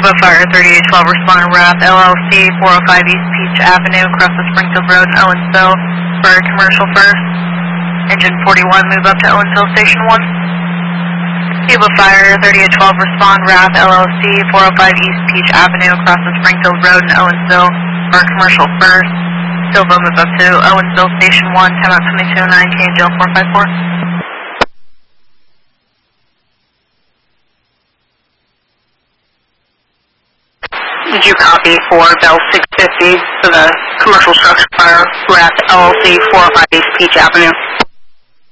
Cuba Fire 3812, respond RAP LLC, 405 East Peach Avenue, across the Springfield Road in Owensville, for commercial first. Engine 41, move up to Owensville Station 1. Cuba Fire 3812, respond RAP LLC, 405 East Peach Avenue, across the Springfield Road in Owensville, for commercial first. Silva, move up to Owensville Station 1, time out 2209, KNGL 454. Did you copy for Bell 650 for the commercial structure fire, RAP LLC, 405 East Peach Avenue?